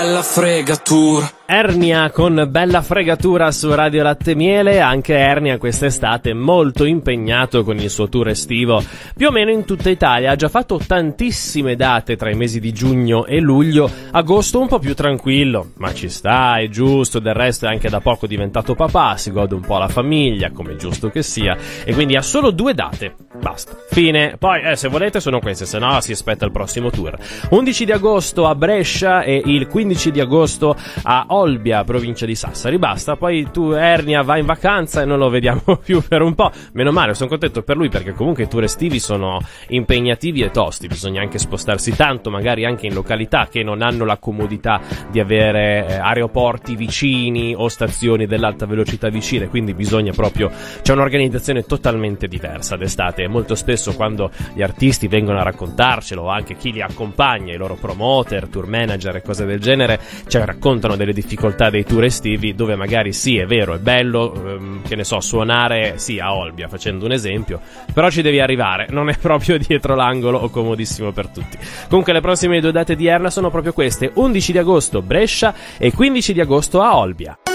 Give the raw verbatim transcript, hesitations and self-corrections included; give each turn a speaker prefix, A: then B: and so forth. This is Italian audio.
A: Bella fregatura.
B: Ernia con Bella fregatura su Radio Latte Miele. Anche Ernia quest'estate molto impegnato con il suo tour estivo più o meno in tutta Italia. Ha già fatto tantissime date tra i mesi di giugno e luglio. Agosto un po' più tranquillo, ma ci sta, è giusto. Del resto è anche da poco diventato papà, si gode un po' la famiglia, come è giusto che sia, e quindi ha solo due date, basta, fine. Poi eh, se volete sono queste, se no si aspetta il prossimo tour. undici di agosto a Brescia e il quindici di agosto a Olbia, provincia di Sassari, basta. Poi tu, Ernia, vai in vacanza e non lo vediamo più per un po'. Meno male, sono contento per lui, perché comunque i tour estivi sono impegnativi e tosti, bisogna anche spostarsi tanto, magari anche in località che non hanno la comodità di avere eh, aeroporti vicini o stazioni dell'alta velocità vicine, quindi bisogna proprio, c'è un'organizzazione totalmente diversa d'estate. E molto spesso quando gli artisti vengono a raccontarcelo, o anche chi li accompagna, i loro promoter, tour manager e cose del genere, cioè raccontano delle difficoltà dei tour estivi, dove magari sì, è vero, è bello, ehm, che ne so, suonare sì a Olbia, facendo un esempio, però ci devi arrivare, non è proprio dietro l'angolo o comodissimo per tutti. Comunque le prossime due date di Erna sono proprio queste: undici di agosto Brescia e quindici di agosto a Olbia.